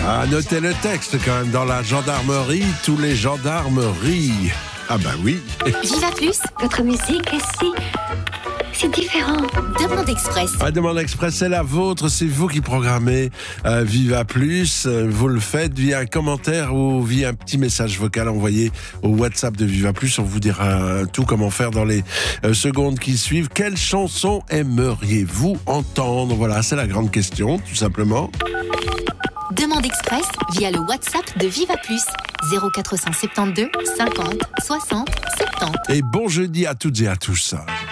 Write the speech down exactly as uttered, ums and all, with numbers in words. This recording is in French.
Ah, notez le texte quand même. Dans la gendarmerie, tous les gendarmes rient. Ah bah oui. Viva Plus, Votre musique est si... c'est différent. Demande Express. La demande express, c'est la vôtre. C'est vous qui programmez euh, Viva Plus. Euh, Vous le faites via un commentaire ou via un petit message vocal envoyé au WhatsApp de Viva Plus. On vous dira euh, tout comment faire dans les euh, secondes qui suivent. Quelle chanson aimeriez-vous entendre? Voilà, c'est la grande question, tout simplement. Demande Express via le WhatsApp de Viva Plus. zéro quatre cent soixante-douze cinquante soixante soixante. Et bon jeudi à toutes et à tous.